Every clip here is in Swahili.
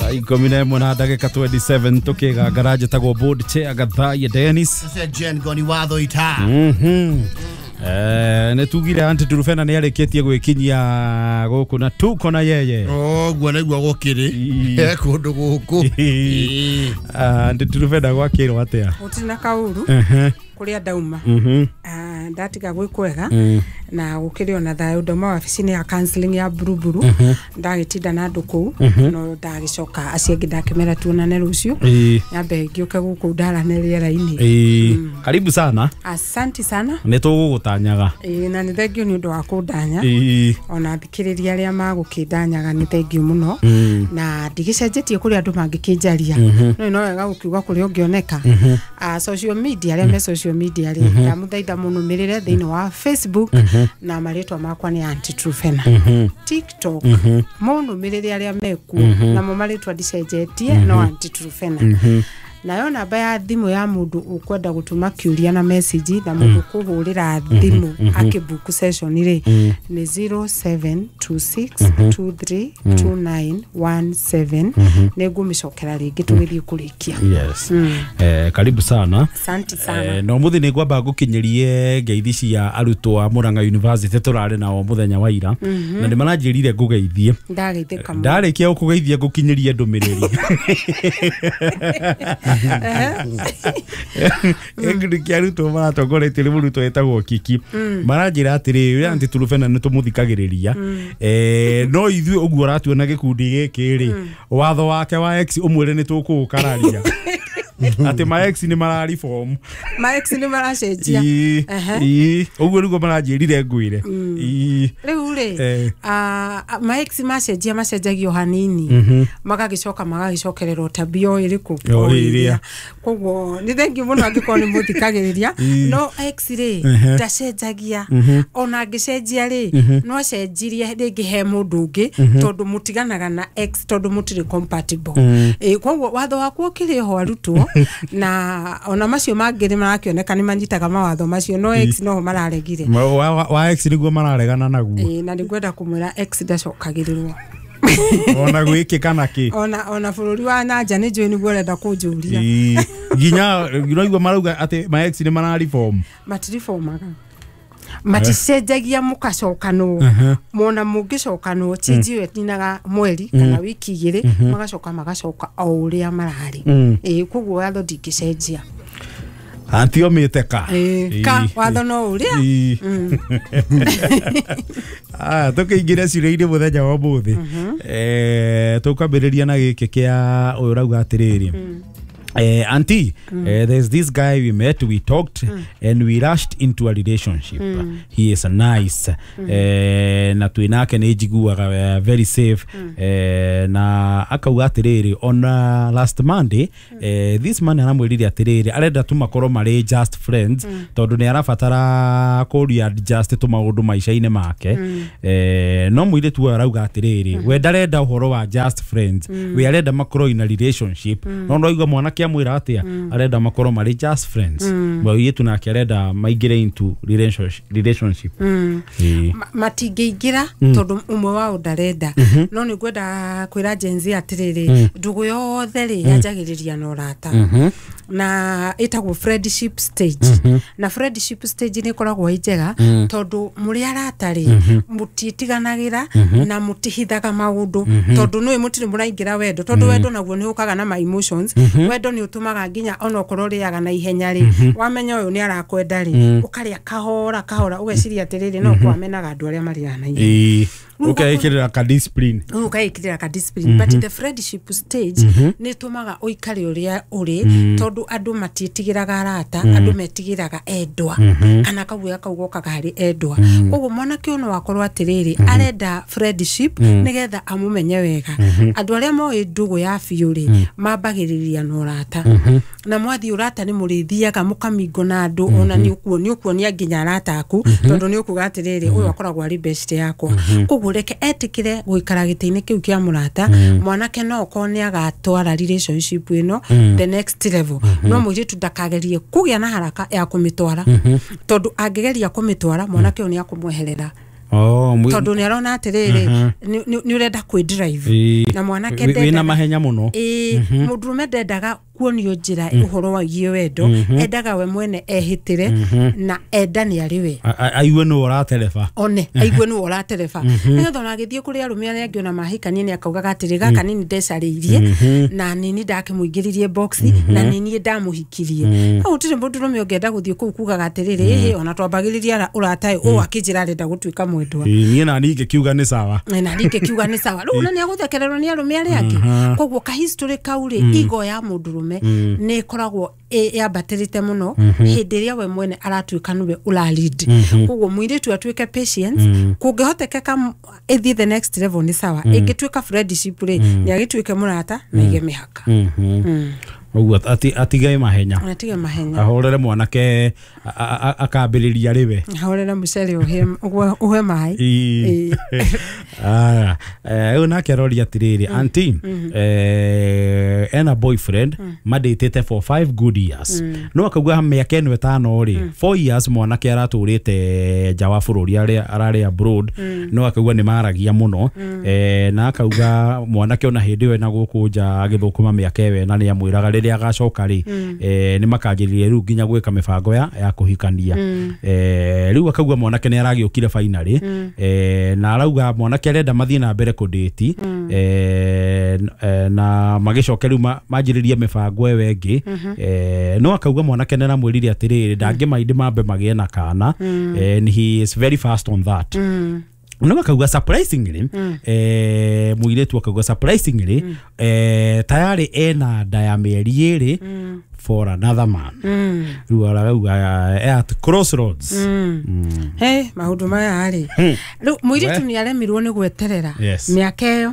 Ikomine mwana ndagika 27 tukiga garage tagwo board chair Gathai Dennis Jen goni watho ita ne tugire Anti-Truphena ni areketie gwikinyia guku na tuko na yeye gwa naigua gukiri kundu guku Anti-Truphena gwakirwo atia utina kauru kuria dauma ndatiga gwikwega na gukirio na thayo ndoma wabici-ini ya counseling ya Buruburu ndagitinda na andu kuu no ndagicoka aciengi ndakimera tuonane rucio nyambe ngiuke guku ndarane riera-ini karibu sana asante sana ni tugugutanyaga na ni thengio ni undu wa kundanya ona thikiriria aria magukindanyaga ni thengio muno na ndigicenjetie kuri andu mangikinjaria no wega gukiuga kuri ungioneka social media aria me social media ri ya muthaitha muno mirire thiini wa Facebook na maritwa makwa ni Anti-Truphena TikTok muno mirire aria meku na mo maritwa ndicenjetie no Anti-Truphena nayo namba ya thimu ya mundu ukwenda gutuma kiuria na message na mundu kuhurira thimu akibuku session ri ni 0726232917 negumicokera ringi tugithii kurikia yes karibu sana asante sana no muthi ni gwamba gukinyerie ngeithi cia arutwo a Murang'a University turare nao muthenya wa ira na ni maranjirire ngugeithie ndageithika ndarikia gukugeithia ngukinyerie ndumiriri engri kiaruto maratongoretie ri muruto etagwo Kiki maranjira atiri Anti-Truphena ni tumuthikagiriria no ithui uguo ratuona gikundi giki ri watho wake wa X umwire ni tukukararia ati ma X ni marari form ma X ni maracenjia uguo niguo maranjirire ngwire riu ri ma X macenjagio hanini magagicoka magagicokererwo tabio iriku koguo ni thengi muno angiko ni muthikagiriria no X ri ndacenjagia ona ngicenjia ri no cenjirie ringi he mundu ungi tondu mutiganaga na X tondu mutiri compatible koguo watho wakwa ukiriho arutwo na ona macio mangiri marakioneka ni manyitaga mawatho macio no X no mararegire wa X niguo mararegana naguo na ndigwenda kumwira X ndacokagirirwo ona gwikika naki ona bururi wa nanja ni njui niguo renda kunjuria ginya niguo marauga ati ma X ni marariform matiriformaga maticenjagia mukacokano mona mungicokano chinjiwe tinaga mweri kana wiki igiri magacoka o uria marari koguo watho ndingicenjia antiometeka ka watho no uria tukiingira cireire muthenya wa muthi tukambiriria na giki kia uyu rauga atiriri Auntie, there's this guy we met, we talked, and we rushed into a relationship. He is nice. Na tuinake nejiguaga very safe. Na akauga atiriri on last Monday, this man aramwirire atiriri arenda tumakoro mari just friends, tondu ni arabatara kuri adjust tumaundu maisha-ine make. No mwire tu arauga atiriri we ndarenda uhoro wa just friends, we arenda makoro in a relationship. No ndoiga mwana amwira atia arenda makoro mari just friends bo yetu na arenda maigire into relationship matingiingira tondu umwe wao ndarenda no ni gwenda kwira jenzi atiriri ndugu yothe ri yanjagiriria na urata na itagwo friendship stage na friendship stage ni koragwo ijega tondu muri arata ri mutitiganagira na mutihithaga maundu tondu no mutiri muraingira wendo tondu wendo naguo ni ukaga na my emotions wendo ni utumaga nginya ona kororiaga na ihenya ri wamenya uyu ni arakwenda ri ukaria kahora ugeciria atiriri no kwamenaga andu aria mari na ihenya ukaiikirira ka discipline but the friendship stage ni tumaga uikari uria uri tondu andu matitigiraga arata andu metigiraga endwa kana kaguya kaugokaga hari endwa koguo mwanake ono wakorwo atiriri arenda friendship nigetha amumenye wega andu aria moi ndugu ya biuri mambagiriria no rata na mwathi urata ni murithiaga mukamingo na andu ona ni ukuonia nginya arata aku tondu ni ukuga atiriri uyu akoragwo ari best yakwa koguo reke etikire guikara gitini kiu kia murata mwanake no kone agatwara relationship ino the next level no mwitu ndakagerie kugia na haraka ya kumitwara tondu angegeria kumitwara mwanake oni akumweherera tondu ni arona atiriri ni urenda kwi drive na mwanake ndenda wina mahenya muno mundurume ndendaga kuonio njira uhoro wa gio wendo endaga we mwene ehitire na enda ni ariwe aiwe no oratereba aiwe no oratereba nigetha ona agithie kuri arume aria angiona mahikanie ni akaugaga atiri gaka nini ndecariirie na nini ndakimuingiririe box na nini ndamuhikirie utire mundurume ongienda guthie kuu kugaga atiriri ona twambagiriria uratae akinjira arenda gutuika mwendwa nie na ninge kiuga ni sawa riu na ni aguthekererwo ni arume aria angi koguo ka history kauri igo ya mundurume ni koragwo yabatirite muno hindi ria we mwene aratuika niwe ula lead koguo mwiritu atuike patience kungihotekeka ethi the next level ni sawa ingituika friendship ri ni agituike murata na ige mihaka uguo atigae mahenya ahorere mwanake akambiriria riwe ahorere mucere uhe mai una kerori atiriri auntie ena boyfriend madetete for 5 good years no akauga miaka eno 5 ri 4 years mwanake araturite jawa bururi arari abroad no akauga ni maragia muno na akauga mwanake ona hindi we na gukuja agithukuma miaka we na ni amwiraga riria agacoka ri ni makajiririe riu nginya gwika mibango ya kuhikania riu akauga mwanake ni aragiukire finally na arauga mwanake arenda mathie na mbere kudate na magicoke riu majiririe mibango wengi no akauga mwanake nena mwirire atiriri ndange maindi mambe magie na kana and he is very fast on that no akauga surprisingly muiretu akauga surprisingly tayari ena nda mieri iri for another man riu arauga at crossroads maundu maya ari riu muiretu ni aremirwo ni gweterera miaka iyo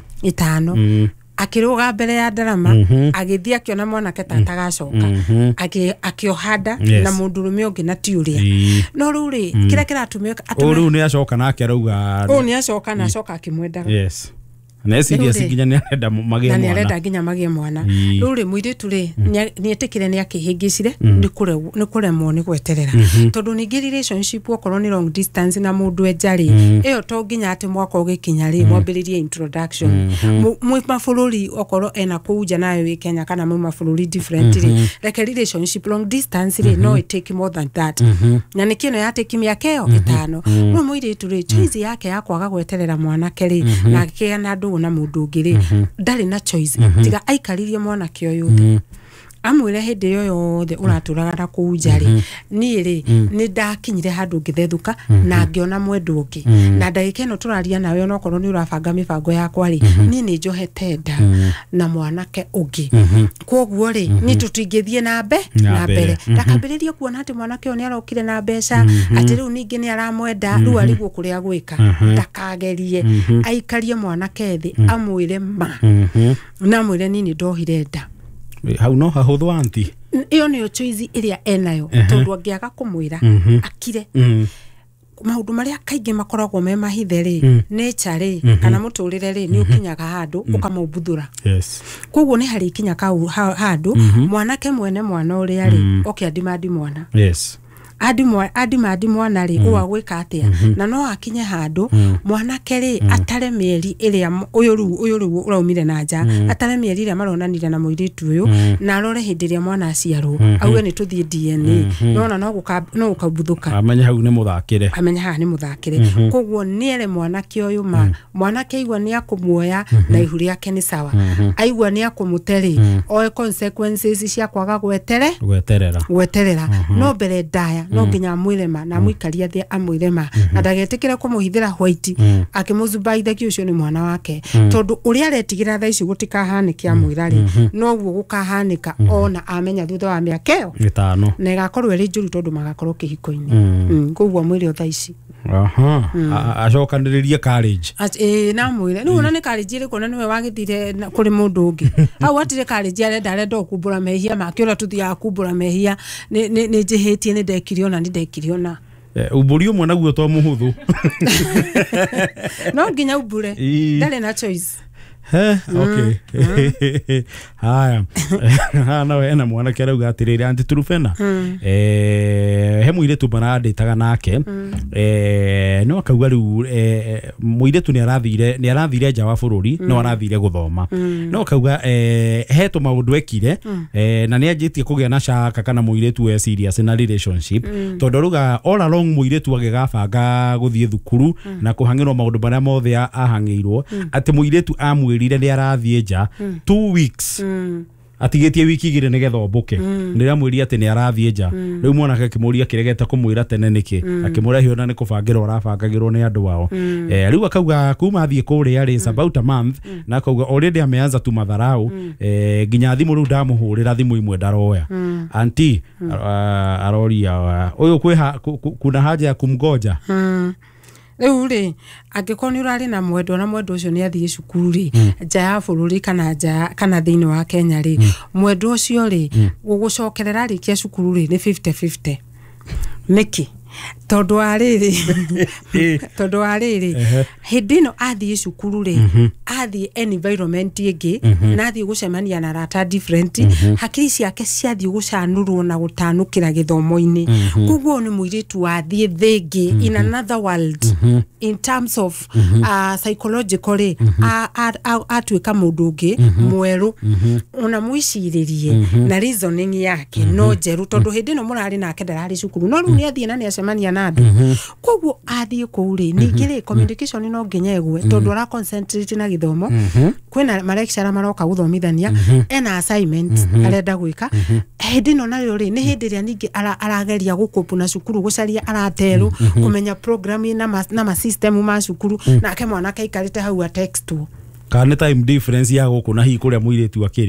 5 akiruga mbere ya ndarama agithia akiona mwanake tatagacoka akiohada na mundurume ungi na tiuria no riu ri kira kiratumia riu ni acoka nake arauga ni acoka na acoka akimwendaga na serious nginya ni arenda magie mwana na ni arenda nginya magie mwana riu ri muiritu ri ni etikire ni akihingicire ni kuremwo ni gweterera tondu ni relationship okorwo ni long distance na mundu enjari iyo to nginya ati mwaka ugikinya ri mwambiririe introduction mwe mabuluri okorwo ena kuja nayo wi Kenya kana mwe mabuluri different ri like relationship long distance ri no it take more than that na ni kino yate kimya keo 5 no muiritu ri choice yake ya kwaga gweterera mwanake ri na akia na na mundu ngiri ndari na choice tiga aikaririe mwana kio yothe amwire hindi yo yothe uraturaga na kuujari ni ri ni ndakinyire handu ngithethuka na ngiona mwendu ungi na ndagika ino turaria nawe no korwo ni urabanga mibango yakwa ri ni njohete nda na mwanake ungi koguo ri ni tutingithie na mbere ndakambiririe kuona ati mwanake oni arokire na mbeca ati riu ningi ni aramwenda riu ariguo kuria gwika ndakagerie aikarie mwanake thi amwire ma na mwire nini ndohire nda hau no hahuthu anti iyo niyo choice iria enayo tondu angiaga kumwira akire maundu maria kaingi makoragwo me mahithe ri nature ri kana muturire ri ni ukinyaga handu ukamaubuthura koguo ni hari ikinya handu mwanake mwene mwana uria ri okiandimandi mwana adi mwana ri uwa gwika atia na no akinye handu mwanake ri atare mieri iria uyu ru uraumire na nja atare mieri iria maronanire na muiritu uyu na arore hindi iria mwana aciarwo auge ni tuthie DNA nona no ukabuthuka amenya hau ni muthakire koguo niere mwanake uyu mwanake igwa ni akumuoya na ihu riake ni sawa aigwa ni akumuteri oe consequences cia kwaga gweterera no mbere ndaya no nginya mwirema na mwikaria thia amwirema na ndagetikire kumuhithira white akimuzubaithe ucio ni mwana wake tondu uria aretigira tha ici gutikahanike amwirari no guo gukahanika ona amenya thutha wa miakeo 5 na igakorwo ri njuru tondu magakorwo kihiko-ini koguo mwire tha ici acokaniririe courage na mwire ni ni courage ri kona niwe wagithire kuri mundu ungi au atire courage arenda okumbura mehia makiora tuthia kumbura mehia ni njihitie ni ndekirio na ni ndekirio na uburi umwe naguo to muhuthu no nginya ubure ndare na choice Okay. Haya. Nawe ena mwana kera uga atiriri anti Turufena. He muiretu maranditaga nake. No akauga riu muiretu ni arathire nja wa bururi no arathire guthoma. No akauga heto maundu ekire na ni anjitie kugia na shaka kana muiretu we serious na relationship. Tondu ruga all along muiretu agigabanga guthie thukuru na kuhangirwo maundu maria mothe ahangirwo ati muiretu amwirire ni arathie nja 2 weeks. Atigetie wiki igire nigetha omboke ndira mwiri ati ni arathie nja riu mwana akimuria kiregeta kumwira tene niki akimura hiyo na nikubangira urabangagirwo ni andu wao riu akauga kuma athie kuri ari about a month na akauga already ameanza tu madharau nginya thimu riu ndamuhurira thimu imwe ndaroya anti aroria uyu kuna haja ya kumgoja riu ri angikoni urari na mwendo ucio ni athie cukuru ri nja ya bururi kana thiini wa Kenya ri mwendo ucio ri gugucokerera ri kia cukuru ri ni 50-50 niki tondu ariri hidino athie cukuru ri athie environment ingi na athie gucemania na rata different hakiri ciake ciathie gucanurwo na gutanukira githomo-ini kuguo ni muiritu athie thingi in another world in terms of psychologically atuika mundu ungi mweru una mwiciririe na reasoning yake no jeru tondu hidino murari nake ndarari cukuru no riu ni athie na ni acemania na andu kuguo athie kuri ningire communication no nginyegwe tondu ara concentrate na githomo kwina lecturer maroka guthomithania ena assignment arenda gwika hidino nayo ri ni hindiria ningi arageria gukopu na cukuru gucaria arateru kumenya programming na ma system ma cukuru nake mwana kaikarite hau a text kana time difference ya guku na hi kuria muiretu akiri